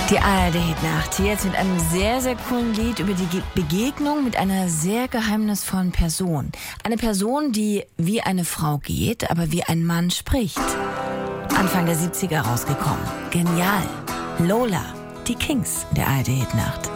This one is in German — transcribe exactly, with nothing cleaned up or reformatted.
Die A R D-Hitnacht hier jetzt mit einem sehr, sehr coolen Lied über die Ge- Begegnung mit einer sehr geheimnisvollen Person. Eine Person, die wie eine Frau geht, aber wie ein Mann spricht. Anfang der siebziger rausgekommen. Genial. Lola, die Kings der A R D-Hitnacht.